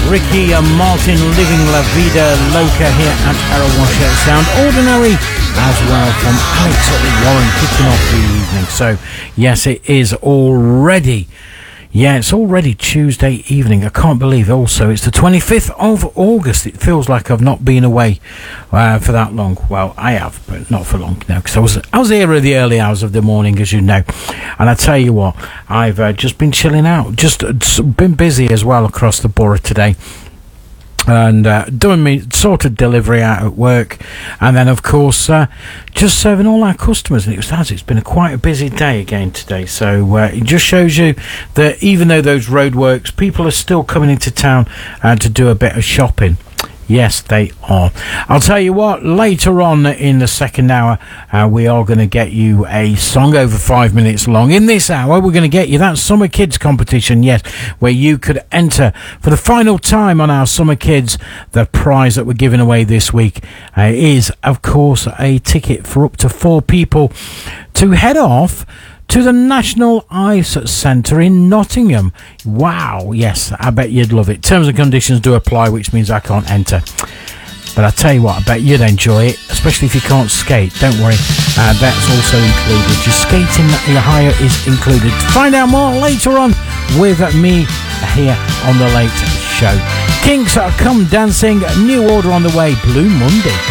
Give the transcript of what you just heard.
Ricky and Martin living La Vida Loca here at Arrow Washout Sound. Ordinary as well from Alex Warren kicking off the evening. So, yes, it is already. Yeah, it's already Tuesday evening. I can't believe also it's the 25th of August. It feels like I've not been away for that long. Well, I have, but not for long now, because I was here at the early hours of the morning, as you know. And I tell you what, I've just been chilling out. Just been busy as well across the borough today. And doing me sort of delivery out at work, and then of course just serving all our customers. And it's been quite a busy day again today. So it just shows you that even though those roadworks, people are still coming into town to do a bit of shopping. Yes, they are. I'll tell you what, later on in the second hour, we are going to get you a song over 5 minutes long. In this hour, we're going to get you that Summer Kids competition, yes, where you could enter for the final time on our Summer Kids. The prize that we're giving away this week is, of course, a ticket for up to 4 people to head off to the National Ice Centre in Nottingham. Wow, yes, I bet you'd love it. Terms and conditions do apply, which means I can't enter. But I tell you what, I bet you'd enjoy it, especially if you can't skate. Don't worry, that's also included. Your skating hire is included. Find out more later on with me here on The Late Show. Kinks Come Dancing, New Order on the way, Blue Monday.